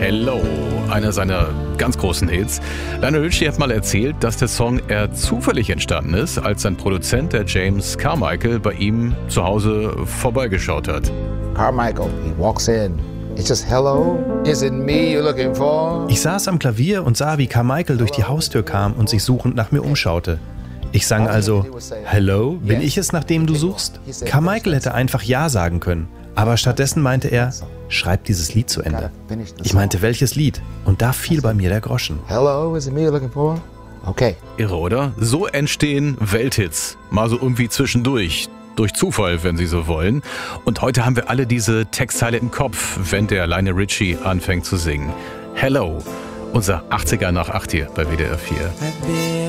Hello, einer seiner ganz großen Hits. Lionel Richie hat mal erzählt, dass der Song eher zufällig entstanden ist, als sein Produzent, der James Carmichael, bei ihm zu Hause vorbeigeschaut hat. Carmichael, he walks in. It's just hello, is it me you're looking for? Ich saß am Klavier und sah, wie Carmichael durch die Haustür kam und sich suchend nach mir umschaute. Ich sang also, Hello, bin ich es, nach dem du suchst? Carmichael hätte einfach Ja sagen können, aber stattdessen meinte er, schreib dieses Lied zu Ende. Ich meinte, welches Lied? Und da fiel bei mir der Groschen. Hello, is it me you're looking for? Okay. Irre, oder? So entstehen Welthits. Mal so irgendwie zwischendurch. Durch Zufall, wenn Sie so wollen. Und heute haben wir alle diese Textzeile im Kopf, wenn der Lionel Richie anfängt zu singen. Hello, unser 80er nach 8 hier bei WDR 4.